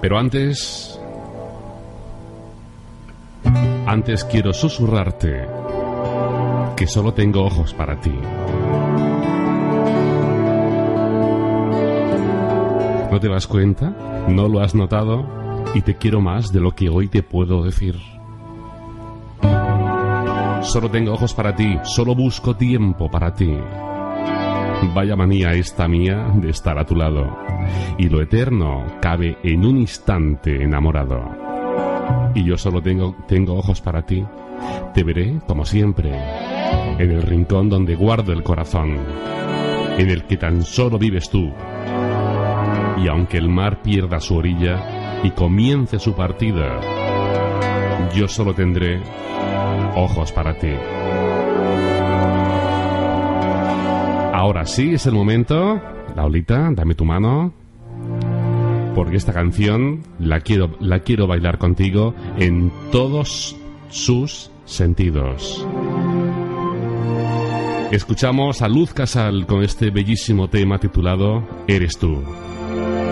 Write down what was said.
Pero antes quiero susurrarte que solo tengo ojos para ti. ¿No te das cuenta? ¿No lo has notado? Y te quiero más de lo que hoy te puedo decir. Solo tengo ojos para ti, solo busco tiempo para ti. Vaya manía esta mía de estar a tu lado. Y lo eterno cabe en un instante enamorado. Y yo solo tengo ojos para ti. Te veré, como siempre, en el rincón donde guardo el corazón, en el que tan solo vives tú. Y aunque el mar pierda su orilla y comience su partida, yo solo tendré ojos para ti. Ahora sí es el momento. Laulita, dame tu mano, porque esta canción la quiero bailar contigo en todos sus sentidos. Escuchamos a Luz Casal con este bellísimo tema titulado Eres tú.